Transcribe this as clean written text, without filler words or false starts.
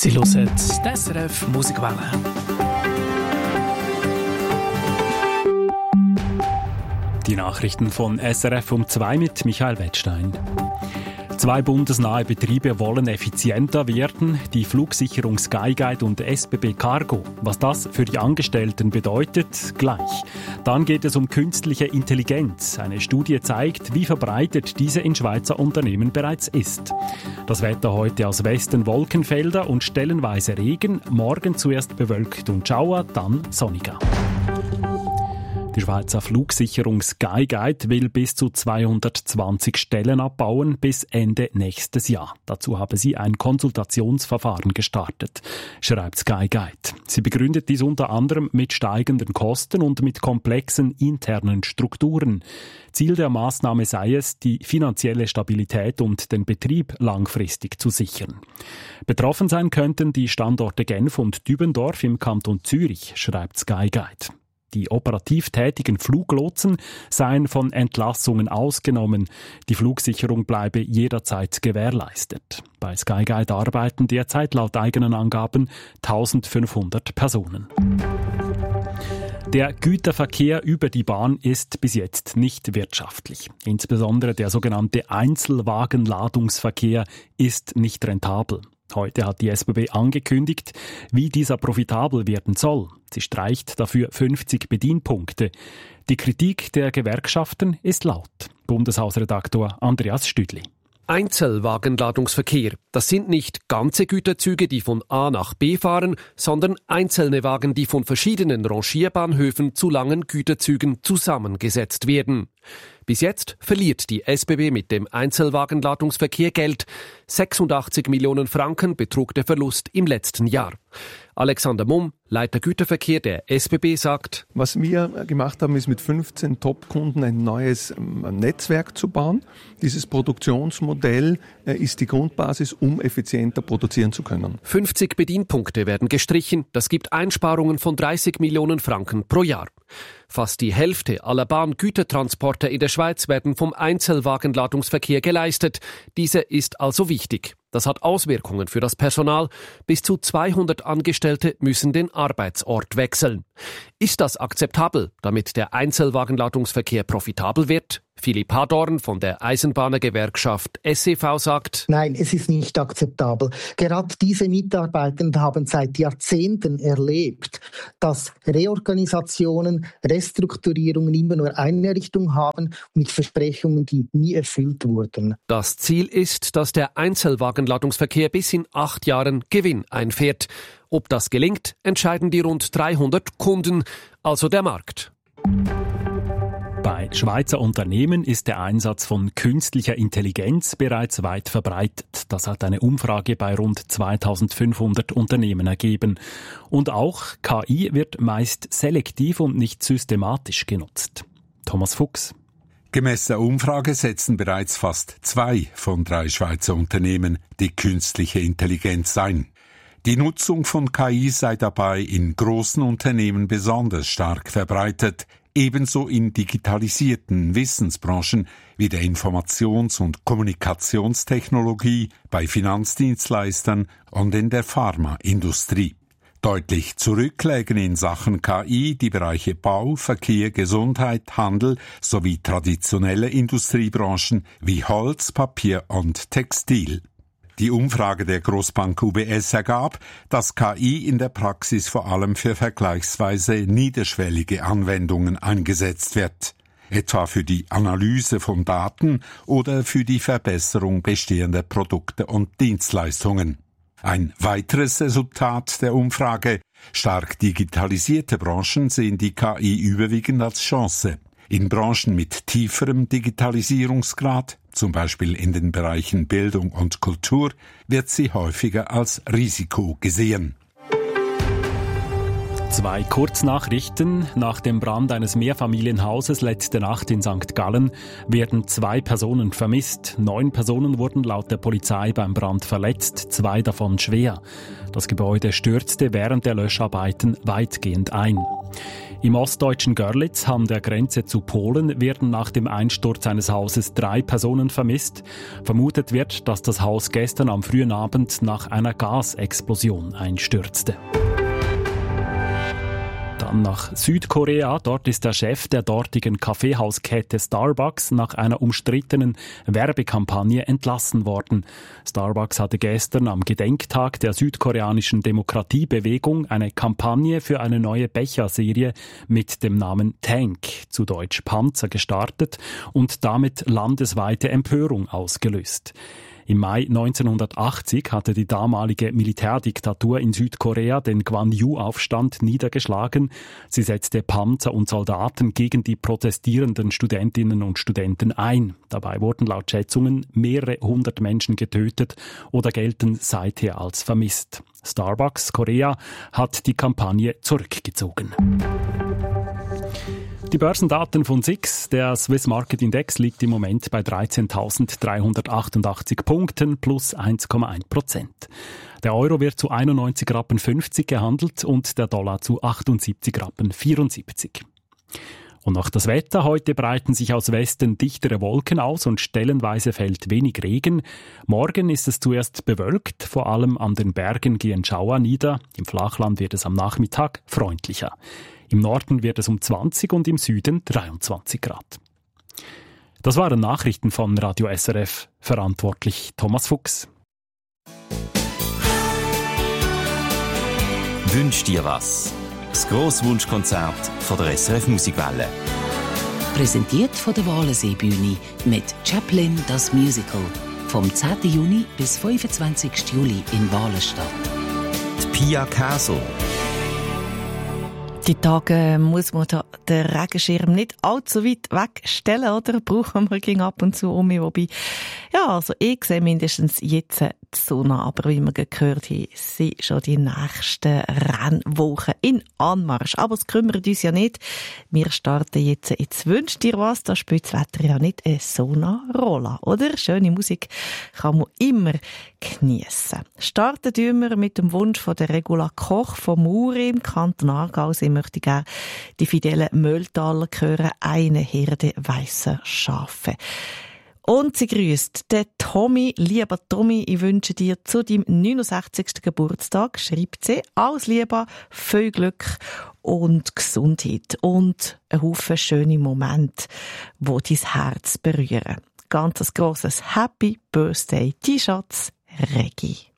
Sie hören die SRF Musikwelle. Die Nachrichten von SRF um 2 mit Michael Wettstein. 2 bundesnahe Betriebe wollen effizienter werden, die Flugsicherung Skyguide und SBB Cargo. Was das für die Angestellten bedeutet, gleich. Dann geht es um künstliche Intelligenz. Eine Studie zeigt, wie verbreitet diese in Schweizer Unternehmen bereits ist. Das Wetter heute aus Westen Wolkenfelder und stellenweise Regen, morgen zuerst bewölkt und Schauer, dann sonniger. Die Schweizer Flugsicherung Skyguide will bis zu 220 Stellen abbauen bis Ende nächstes Jahr. Dazu habe sie ein Konsultationsverfahren gestartet, schreibt Skyguide. Sie begründet dies unter anderem mit steigenden Kosten und mit komplexen internen Strukturen. Ziel der Maßnahme sei es, die finanzielle Stabilität und den Betrieb langfristig zu sichern. Betroffen sein könnten die Standorte Genf und Dübendorf im Kanton Zürich, schreibt Skyguide. Die operativ tätigen Fluglotsen seien von Entlassungen ausgenommen. Die Flugsicherung bleibe jederzeit gewährleistet. Bei Skyguide arbeiten derzeit laut eigenen Angaben 1500 Personen. Der Güterverkehr über die Bahn ist bis jetzt nicht wirtschaftlich. Insbesondere der sogenannte Einzelwagenladungsverkehr ist nicht rentabel. Heute hat die SBB angekündigt, wie dieser profitabel werden soll. Sie streicht dafür 50 Bedienpunkte. Die Kritik der Gewerkschaften ist laut. Bundeshausredaktor Andreas Stüdli. Einzelwagenladungsverkehr. Das sind nicht ganze Güterzüge, die von A nach B fahren, sondern einzelne Wagen, die von verschiedenen Rangierbahnhöfen zu langen Güterzügen zusammengesetzt werden. Bis jetzt verliert die SBB mit dem Einzelwagenladungsverkehr Geld. 86 Millionen Franken betrug der Verlust im letzten Jahr. Alexander Mumm, Leiter Güterverkehr der SBB, sagt: Was wir gemacht haben, ist mit 15 Top-Kunden ein neues Netzwerk zu bauen. Dieses Produktionsmodell ist die Grundbasis, um effizienter produzieren zu können. 50 Bedienpunkte werden gestrichen. Das gibt Einsparungen von 30 Millionen Franken pro Jahr. Fast die Hälfte aller Bahngütertransporte in der Schweiz werden vom Einzelwagenladungsverkehr geleistet. Dieser ist also wichtig. Das hat Auswirkungen für das Personal. Bis zu 200 Angestellte müssen den Arbeitsort wechseln. Ist das akzeptabel, damit der Einzelwagenladungsverkehr profitabel wird? Philipp Hadorn von der Eisenbahnergewerkschaft SEV sagt: Nein, es ist nicht akzeptabel. Gerade diese Mitarbeitenden haben seit Jahrzehnten erlebt, dass Reorganisationen, Restrukturierungen immer nur eine Richtung haben, mit Versprechungen, die nie erfüllt wurden. Das Ziel ist, dass der Einzelwagenladungsverkehr bis in 8 Jahren Gewinn einfährt. Ob das gelingt, entscheiden die rund 300 Kunden, also der Markt. Bei Schweizer Unternehmen ist der Einsatz von künstlicher Intelligenz bereits weit verbreitet. Das hat eine Umfrage bei rund 2500 Unternehmen ergeben. Und auch KI wird meist selektiv und nicht systematisch genutzt. Thomas Fuchs. Gemäss der Umfrage setzen bereits fast 2 von 3 Schweizer Unternehmen die künstliche Intelligenz ein. Die Nutzung von KI sei dabei in großen Unternehmen besonders stark verbreitet, ebenso in digitalisierten Wissensbranchen wie der Informations- und Kommunikationstechnologie, bei Finanzdienstleistern und in der Pharmaindustrie. Deutlich zurücklägen in Sachen KI die Bereiche Bau, Verkehr, Gesundheit, Handel sowie traditionelle Industriebranchen wie Holz, Papier und Textil. Die Umfrage der Grossbank UBS ergab, dass KI in der Praxis vor allem für vergleichsweise niederschwellige Anwendungen eingesetzt wird, etwa für die Analyse von Daten oder für die Verbesserung bestehender Produkte und Dienstleistungen. Ein weiteres Resultat der Umfrage: stark digitalisierte Branchen sehen die KI überwiegend als Chance. In Branchen mit tieferem Digitalisierungsgrad, zum Beispiel in den Bereichen Bildung und Kultur, wird sie häufiger als Risiko gesehen. 2 Kurznachrichten. Nach dem Brand eines Mehrfamilienhauses letzte Nacht in St. Gallen werden 2 Personen vermisst. 9 Personen wurden laut der Polizei beim Brand verletzt, 2 davon schwer. Das Gebäude stürzte während der Löscharbeiten weitgehend ein. Im ostdeutschen Görlitz an der Grenze zu Polen werden nach dem Einsturz eines Hauses 3 Personen vermisst. Vermutet wird, dass das Haus gestern am frühen Abend nach einer Gasexplosion einstürzte. Dann nach Südkorea. Dort ist der Chef der dortigen Kaffeehauskette Starbucks nach einer umstrittenen Werbekampagne entlassen worden. Starbucks hatte gestern am Gedenktag der südkoreanischen Demokratiebewegung eine Kampagne für eine neue Becherserie mit dem Namen Tank, zu Deutsch Panzer, gestartet und damit landesweite Empörung ausgelöst. Im Mai 1980 hatte die damalige Militärdiktatur in Südkorea den Gwangju-Aufstand niedergeschlagen. Sie setzte Panzer und Soldaten gegen die protestierenden Studentinnen und Studenten ein. Dabei wurden laut Schätzungen mehrere 100 Menschen getötet oder gelten seither als vermisst. Starbucks Korea hat die Kampagne zurückgezogen. Die Börsendaten von SIX, der Swiss Market Index, liegt im Moment bei 13.388 Punkten plus 1,1%. Der Euro wird zu 91,50 Rappen gehandelt und der Dollar zu 78,74 Rappen. Und noch das Wetter. Heute breiten sich aus Westen dichtere Wolken aus und stellenweise fällt wenig Regen. Morgen ist es zuerst bewölkt, vor allem an den Bergen gehen Schauer nieder. Im Flachland wird es am Nachmittag freundlicher. Im Norden wird es um 20 und im Süden 23 Grad. Das waren Nachrichten von Radio SRF. Verantwortlich Thomas Fuchs. Wünsch dir was? Das Grosswunschkonzert von der SRF Musikwelle. Präsentiert von der Walensee-Bühne mit Chaplin das Musical. Vom 10. Juni bis 25. Juli in Walenstadt. Die Pia Castle. Die Tage muss man den Regenschirm nicht allzu weit wegstellen, oder? Brauchen wir gegen ab und zu um. Wobei, ja, also ich sehe mindestens jetzt die Sonne. Aber wie wir gehört haben, sind schon die nächsten Rennwochen in Anmarsch. Aber es kümmert uns ja nicht. Wir starten jetzt Wünsch dir was. Da spielt das Wetter ja nicht so eine Rolle, oder? Schöne Musik kann man immer geniessen. Starten wir mit dem Wunsch von der Regula Koch vom Muri im Kanton Aargau. Sie möchte gerne die fidelen Mülltaler hören, eine Herde weisser Schafe. Und sie grüßt den Tommy. Lieber Tommy, ich wünsche dir zu deinem 69. Geburtstag, schreibt sie, alles Liebe, viel Glück und Gesundheit und ein Haufen schöne Momente, die dein Herz berühren. Ganz ein grosses Happy Birthday, die Schatz Regi.